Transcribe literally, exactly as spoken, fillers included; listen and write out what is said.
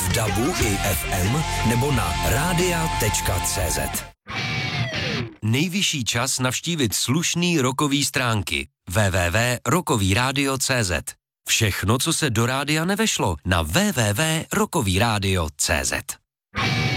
v dabu i ef em nebo na rádia tečka cé zet. Nejvyšší čas navštívit slušný rockový stránky w w w tečka rockový rádio tečka cé zet. Všechno, co se do rádia nevešlo, na w w w tečka rockový rádio tečka cé zet.